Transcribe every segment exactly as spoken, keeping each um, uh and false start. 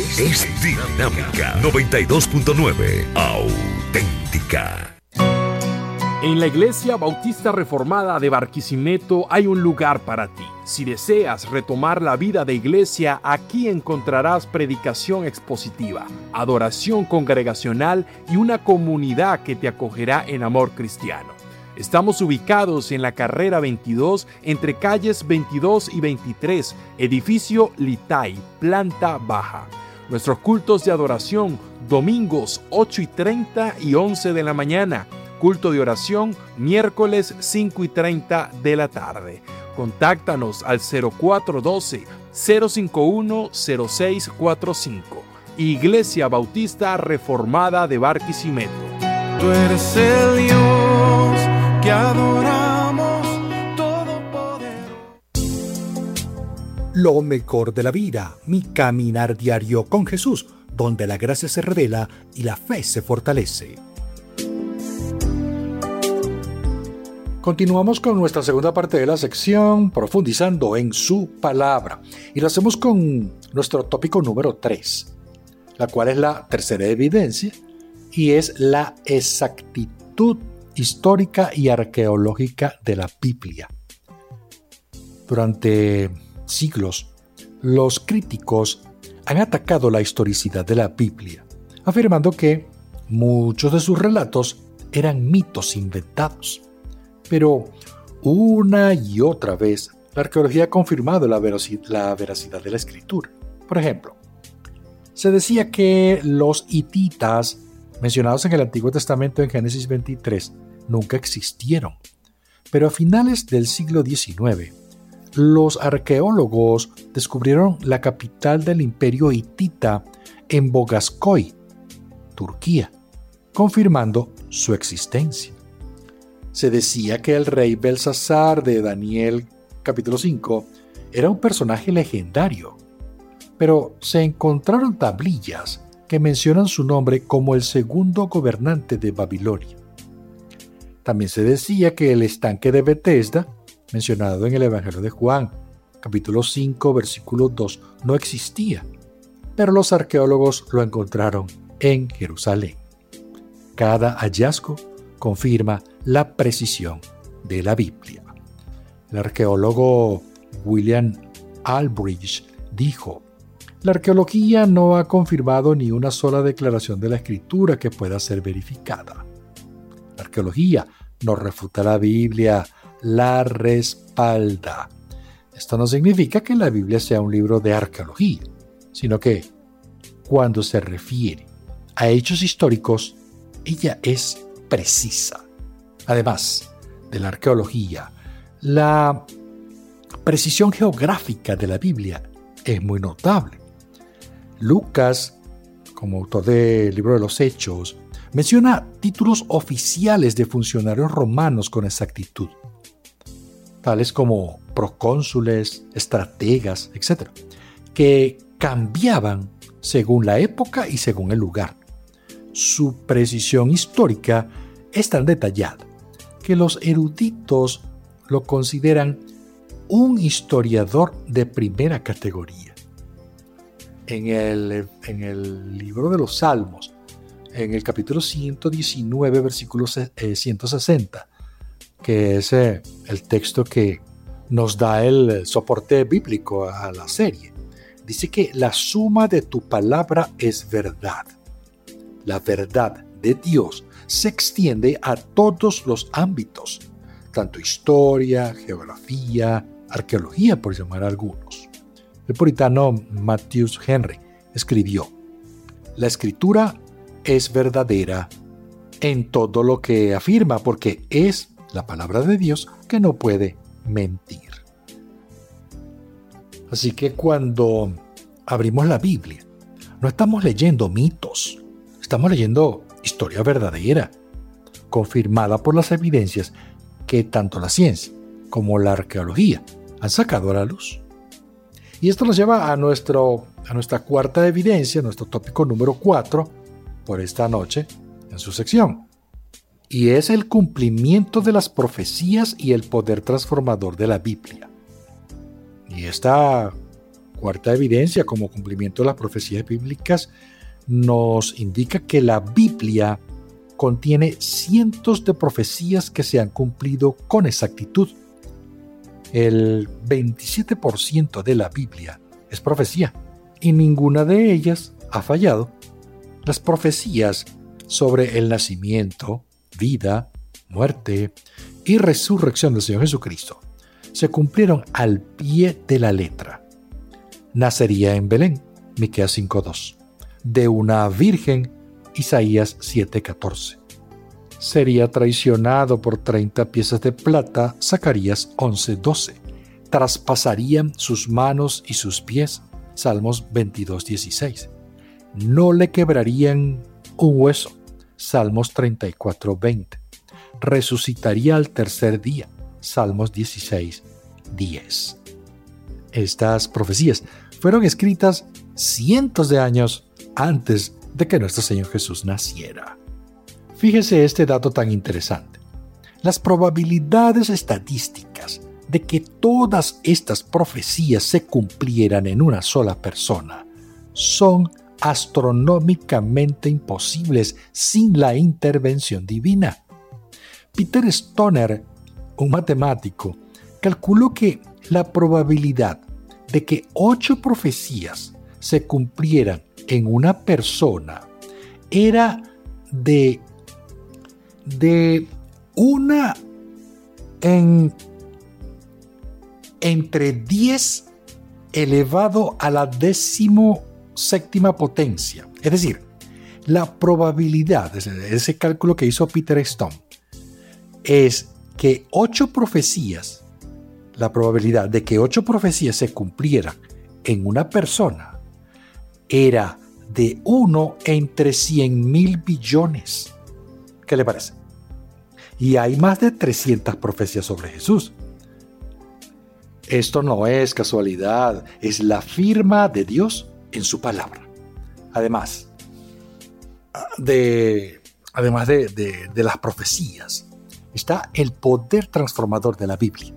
es dinámica. noventa y dos punto nueve, auténtica. En la Iglesia Bautista Reformada de Barquisimeto hay un lugar para ti. Si deseas retomar la vida de iglesia, aquí encontrarás predicación expositiva, adoración congregacional y una comunidad que te acogerá en amor cristiano. Estamos ubicados en la carrera veintidós, entre calles veintidós y veintitrés, edificio Litay, planta baja. Nuestros cultos de adoración, domingos ocho y treinta y once de la mañana. Culto de oración, miércoles cinco y treinta de la tarde. Contáctanos al cero cuatro uno dos, cero cinco uno, cero seis cuatro cinco. Iglesia Bautista Reformada de Barquisimeto. Tú eres el Dios que adoramos, todopoderoso. Lo mejor de la vida, mi caminar diario con Jesús, donde la gracia se revela y la fe se fortalece. Continuamos con nuestra segunda parte de la sección, profundizando en su palabra. Y lo hacemos con nuestro tópico número tres, la cual es la tercera evidencia, y es la exactitud histórica y arqueológica de la Biblia. Durante siglos, los críticos han atacado la historicidad de la Biblia, afirmando que muchos de sus relatos eran mitos inventados. Pero una y otra vez, la arqueología ha confirmado la veracidad, la veracidad de la escritura. Por ejemplo, se decía que los hititas, mencionados en el Antiguo Testamento en Génesis veintitrés, nunca existieron. Pero a finales del siglo diecinueve, los arqueólogos descubrieron la capital del imperio hitita en Bogaskoy, Turquía, confirmando su existencia. Se decía que el rey Belsasar de Daniel capítulo cinco era un personaje legendario, pero se encontraron tablillas que mencionan su nombre como el segundo gobernante de Babilonia. También se decía que el estanque de Betesda, mencionado en el Evangelio de Juan, capítulo cinco, versículo dos, no existía, pero los arqueólogos lo encontraron en Jerusalén. Cada hallazgo confirma la precisión de la Biblia. El arqueólogo William Albridge dijo: la arqueología no ha confirmado ni una sola declaración de la Escritura que pueda ser verificada. La arqueología no refuta la Biblia, la respalda. Esto no significa que la Biblia sea un libro de arqueología, sino que cuando se refiere a hechos históricos, ella es precisa. Además de la arqueología, la precisión geográfica de la Biblia es muy notable. Lucas, como autor del libro de los Hechos, menciona títulos oficiales de funcionarios romanos con exactitud, tales como procónsules, estrategas, etcétera, que cambiaban según la época y según el lugar. Su precisión histórica es tan detallada que los eruditos lo consideran un historiador de primera categoría. En el, en el libro de los Salmos, en el capítulo ciento diecinueve, versículo ciento sesenta, que es eh, el texto que nos da el soporte bíblico a la serie, dice que la suma de tu palabra es verdad. La verdad de Dios se extiende a todos los ámbitos, tanto historia, geografía, arqueología, por llamar a algunos. El puritano Matthews Henry escribió: la escritura es verdadera en todo lo que afirma, porque es la palabra de Dios que no puede mentir. Así que cuando abrimos la Biblia, no estamos leyendo mitos, estamos leyendo historia verdadera, confirmada por las evidencias que tanto la ciencia como la arqueología han sacado a la luz. Y esto nos lleva a, nuestro, a nuestra cuarta evidencia, nuestro tópico número cuatro, por esta noche en su sección. Y es el cumplimiento de las profecías y el poder transformador de la Biblia. Y esta cuarta evidencia como cumplimiento de las profecías bíblicas nos indica que la Biblia contiene cientos de profecías que se han cumplido con exactitud. El veintisiete por ciento de la Biblia es profecía y ninguna de ellas ha fallado. Las profecías sobre el nacimiento, vida, muerte y resurrección del Señor Jesucristo se cumplieron al pie de la letra. Nacería en Belén, Miqueas cinco dos. De una virgen, Isaías siete catorce. Sería traicionado por treinta piezas de plata, Zacarías once doce. Traspasarían sus manos y sus pies, Salmos veintidós dieciséis. No le quebrarían un hueso, Salmos treinta y cuatro veinte. Resucitaría al tercer día, Salmos dieciséis diez. Estas profecías fueron escritas cientos de años antes de que nuestro Señor Jesús naciera. Fíjese este dato tan interesante. Las probabilidades estadísticas de que todas estas profecías se cumplieran en una sola persona son astronómicamente imposibles sin la intervención divina. Peter Stoner, un matemático, calculó que la probabilidad de que ocho profecías se cumplieran en una persona era de, de una en, entre diez elevado a la décimo séptima potencia. Es decir, la probabilidad, ese cálculo que hizo Peter Stone, es que ocho profecías, la probabilidad de que ocho profecías se cumplieran en una persona era de uno entre cien mil billones. ¿Qué le parece? Y hay más de trescientas profecías sobre Jesús. Esto no es casualidad, es la firma de Dios en su palabra. Además de, además de, de, de las profecías, está el poder transformador de la Biblia.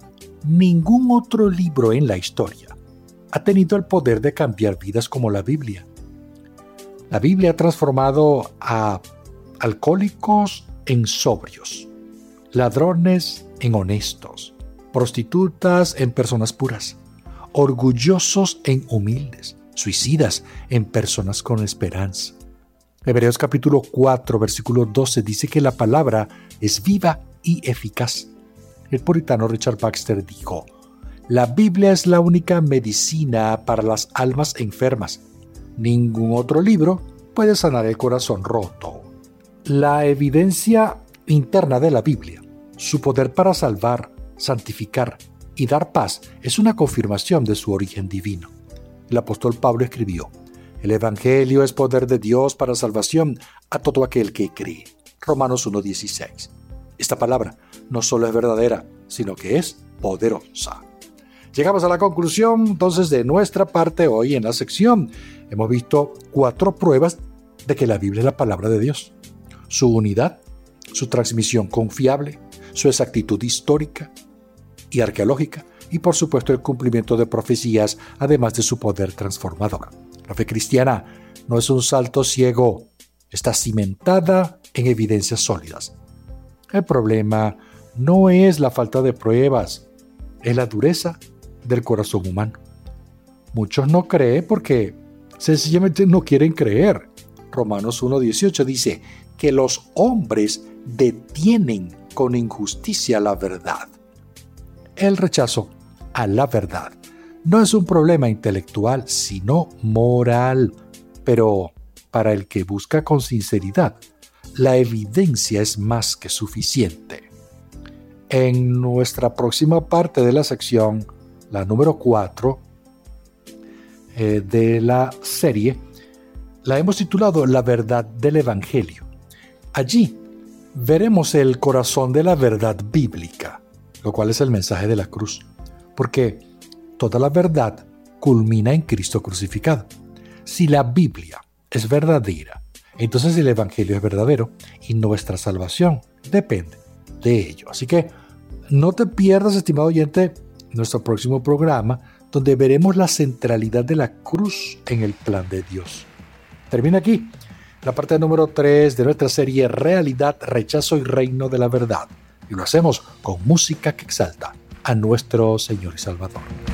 Ningún otro libro en la historia ha tenido el poder de cambiar vidas como la Biblia. La Biblia ha transformado a alcohólicos en sobrios, ladrones en honestos, prostitutas en personas puras, orgullosos en humildes, suicidas en personas con esperanza. Hebreos capítulo cuatro, versículo doce dice que la palabra es viva y eficaz. El puritano Richard Baxter dijo: la Biblia es la única medicina para las almas enfermas. Ningún otro libro puede sanar el corazón roto. La evidencia interna de la Biblia, su poder para salvar, santificar y dar paz, es una confirmación de su origen divino. El apóstol Pablo escribió: el Evangelio es poder de Dios para salvación a todo aquel que cree. Romanos uno dieciséis. Esta palabra no solo es verdadera, sino que es poderosa. Llegamos a la conclusión entonces de nuestra parte hoy en la sección. Hemos visto cuatro pruebas de que la Biblia es la palabra de Dios. Su unidad, su transmisión confiable, su exactitud histórica y arqueológica, y por supuesto el cumplimiento de profecías, además de su poder transformador. La fe cristiana no es un salto ciego, está cimentada en evidencias sólidas. El problema no es la falta de pruebas, es la dureza del corazón humano. Muchos no creen porque sencillamente no quieren creer. Romanos uno dieciocho dice que los hombres detienen con injusticia la verdad. El rechazo a la verdad no es un problema intelectual, sino moral. Pero para el que busca con sinceridad, la evidencia es más que suficiente. En nuestra próxima parte de la sección, la número cuatro eh, de la serie, la hemos titulado La verdad del Evangelio. Allí veremos el corazón de la verdad bíblica, lo cual es el mensaje de la cruz, porque toda la verdad culmina en Cristo crucificado. Si la Biblia es verdadera, entonces el Evangelio es verdadero y nuestra salvación depende de ello. Así que no te pierdas, estimado oyente, nuestro próximo programa, donde veremos la centralidad de la cruz en el plan de Dios. Termina aquí la parte número tres de nuestra serie Realidad, Rechazo y Reino de la Verdad. Y lo hacemos con música que exalta a nuestro Señor y Salvador.